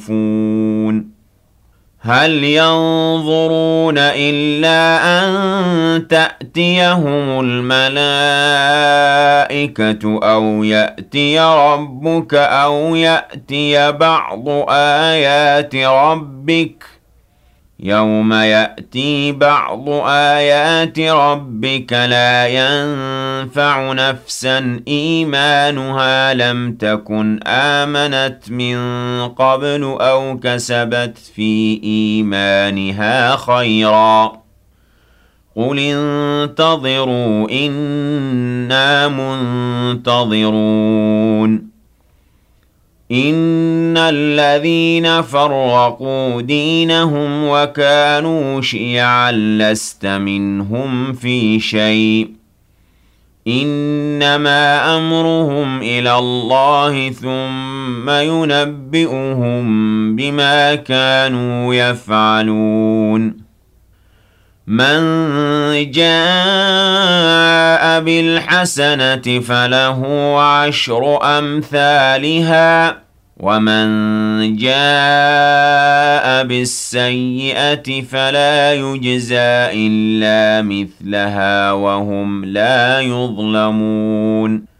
يُؤْفُونَ هَلْ يَنظُرُونَ إِلَّا أَن تَأْتِيَهُمُ الْمَلَائِكَةُ أَوْ يَأْتِيَ رَبُّكَ أَوْ يَأْتِيَ بَعْضُ آيَاتِ رَبِّكَ ۗ يَوْمَ يَأْتِي بَعْضُ آيَاتِ رَبِّكَ لَا يَنفَعُ نَفْسًا إِيمَانُهَا لَمْ تَكُنْ آمَنَتْ مِن قَبْلُ أَوْ كَسَبَتْ فِي إِيمَانِهَا خَيْرًا ۗ قُلِ انتَظِرُوا إِنَّا مُنتَظِرُونَ إِنَّ الَّذِينَ فَرَّقُوا دِينَهُمْ وَكَانُوا شِيَعًا لَّسْتَ مِنْهُمْ فِي شَيْءٍ ۚ إِنَّمَا أَمْرُهُمْ إِلَى اللَّهِ ثُمَّ يُنَبِّئُهُم بِمَا كَانُوا يَفْعَلُونَ مَن جَاءَ بِالْحَسَنَةِ فَلَهُ عَشْرُ أَمْثَالِهَا ۖ وَمَن جَاءَ بِالسَّيِّئَةِ فَلَا يُجْزَىٰ إِلَّا مِثْلَهَا وَهُمْ لَا يُظْلَمُونَ